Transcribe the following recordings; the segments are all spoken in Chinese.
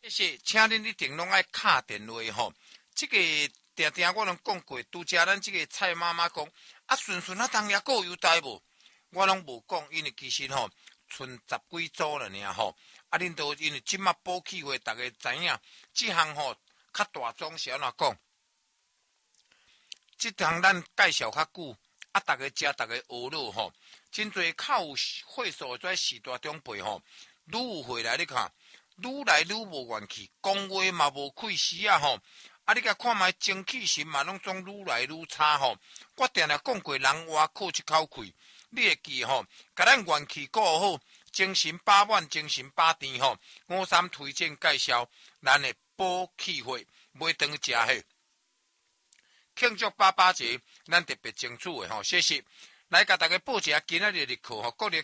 是，请恁一定拢爱敲电话吼。这个定定我拢讲过，拄则咱这个蔡妈妈讲啊，顺啊，当也够有代无？我拢无讲，因为其实吼，剩10几组了尔吼。啊，恁都因为即马补气会，大家知影，即项吼较大宗是安怎讲？即项咱介绍较久，啊，大家食，大家学落吼，真侪较有会所在时代长辈吼，愈有回来你看。愈来愈无元气，讲话嘛无气势啊吼！啊，你甲看卖精气神嘛，拢总愈来愈差吼。我定定讲过，人活靠一口气，你会记吼？甲咱元气顾好，精神饱满，精神饱甜吼。53推荐介绍咱的补气血，买当食迄庆祝88节，咱特别争取的吼，谢谢。来甲大家报一下今仔日日课吼，国历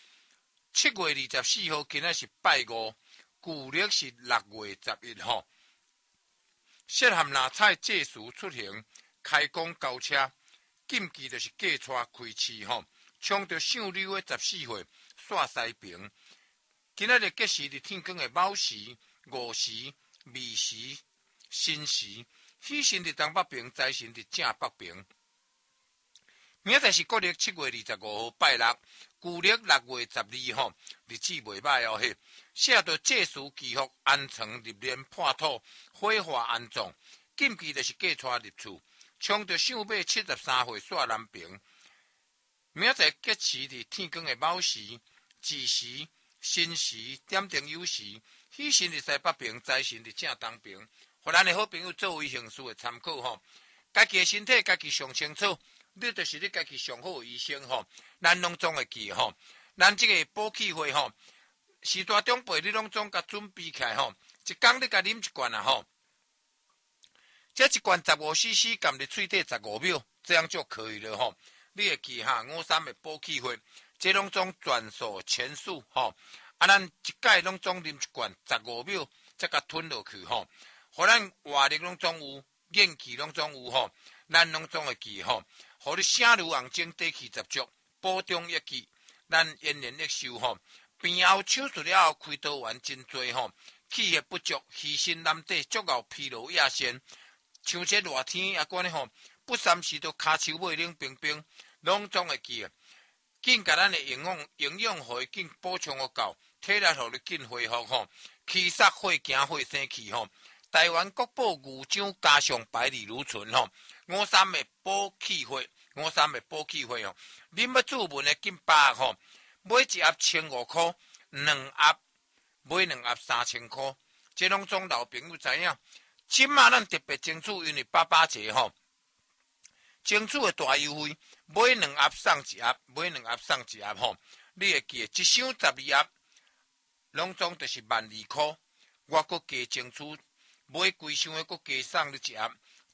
7月24号，今仔是拜五。旧历是6月11号，适合拿菜借书出行，开工交车，禁忌就是嫁娶开市吼，冲着上流的14岁煞西平。今仔日吉时是天光的卯时、午时、未时、申时，喜神伫东北边，财神伫正北边。明仔是国历7月25号拜六，旧历6月12号，日子袂歹哦嘿。写着借书祈福，安床入殓破土，火化安葬。禁忌就是嫁娶入厝，冲着上尾73岁煞南平。明仔吉时伫天光的卯时、子时、申时、点灯酉时，喜神伫西北边，财神伫正东边。互咱的好朋友作为形式的参考吼，家己的身体家己上清楚。你就是你家己上好的医生吼，咱拢总会记吼。咱这个补气会吼，时代长辈你拢总甲准备起来吼。一工你甲啉一罐啊吼，这一罐15cc，含入喙底15秒，这样就可以了吼。你会记哈，53的补气会，这拢总转述前述吼。啊，咱一盖拢总啉一罐15秒，再甲吞落去吼。互咱活力拢总有，元气拢总有吼，咱拢总会记吼。互你声如红钟，底气十足，保重一记，咱延年益寿吼。病后手术了后，开刀完真多吼，气血不足，虚身难底，足熬疲劳亚线。像这热天也管咧吼，不三时都骹手尾冷冰冰，拢总会记啊。紧甲咱的营养互伊紧补充互够，体力互你紧恢复吼。气煞火行火生气吼。台湾国宝牛掌加上百里如春吼，53的补气血，53的补气血吼，恁要注文的紧把握吼，买一盒1500块，2盒买2盒3000块，这拢总老朋友知影。即马咱特别争取，因为88节吼，争取的大优惠，买2盒送1盒，买2盒送1盒吼，你会记，一箱12盒，拢总就是12000块，我阁加争取。买规箱的，阁加送你1盒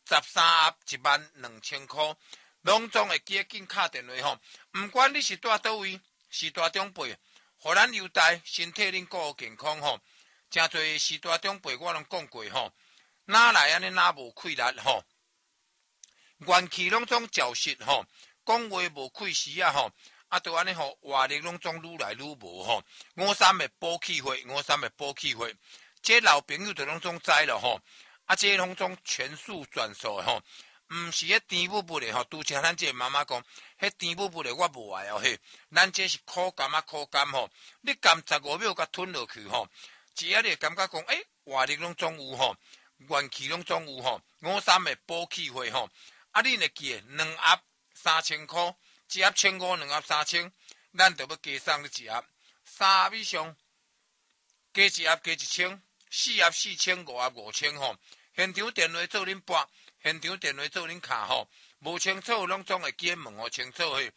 ，13盒12000块，拢总会记紧敲电话吼。毋管你是住倒位，是大长辈，互咱优待，身体恁顾好健康吼。诚侪是大长辈，我拢讲过吼，哪来安尼哪无气力吼，元气拢总消失吼，讲话无气势啊吼，啊都安尼吼，活力拢总愈来愈无吼。53的补气血，53的补气血。这老朋友就拢总知了吼，啊，这拢总全数转述吼，毋是迄甜不不的吼，拄则咱这妈妈讲，迄甜不不的我无爱哦嘿，咱这是苦甘啊苦甘吼，你甘15秒甲吞落去吼，只要你感觉讲，活力拢总有吼，元气拢总有吼，53的补气血吼，啊，你会记2盒3000块，1盒1500，2盒3000，咱就要加送你1盒，3盒以上加1盒加1000。4盒4000，5盒5000吼，现场电话做恁拨，现场电话做恁卡吼，无清楚拢总会记问互清楚嘿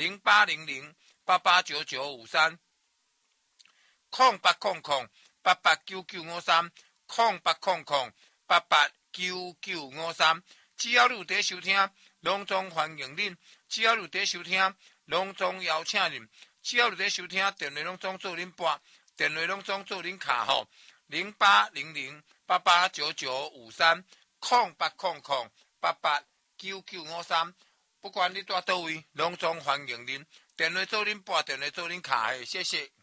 ，0800889953，0800889953，0800889953，只要你有伫收听，拢总欢迎恁；只要你有伫收听，拢总邀请恁；只要你有伫收听，电话拢总做恁拨，电话拢总做恁卡吼。0800889953，0800889953，不管你住倒位，拢总欢迎恁。电话做恁拨，电话做恁卡，谢谢。